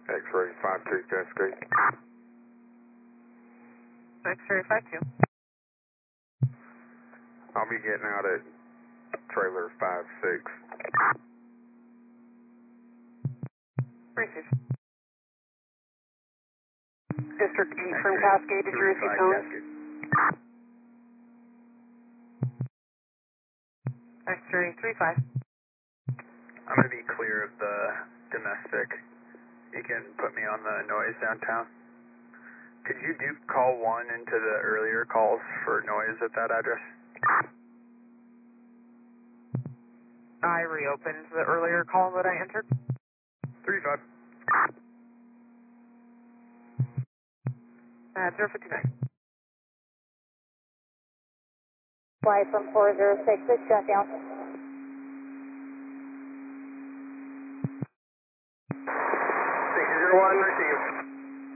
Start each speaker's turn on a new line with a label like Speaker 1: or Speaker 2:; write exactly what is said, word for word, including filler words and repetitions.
Speaker 1: X-ray five two Cascade.
Speaker 2: X-ray five two.
Speaker 1: I'll be getting out at trailer five six.
Speaker 2: Receive.
Speaker 3: District eight from Cascade, did you receive tone?
Speaker 2: X-ray three five.
Speaker 4: I'm going to be clear of the domestic. You can put me on the noise downtown. Could you do call one into the earlier calls for noise at that address?
Speaker 2: I reopened the earlier call that I entered.
Speaker 4: three five.
Speaker 2: Uh, zero fifty-nine.
Speaker 3: Flight from four zero six, it's shut down.
Speaker 4: six zero one, receive.